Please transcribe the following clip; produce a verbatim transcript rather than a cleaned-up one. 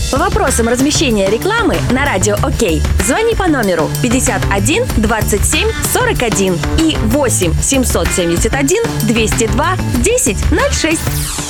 По вопросам размещения рекламы на радио ОК звони по номеру пятьдесят один двадцать семь сорок один и восемь семьсот семьдесят один двести два десять ноль шесть.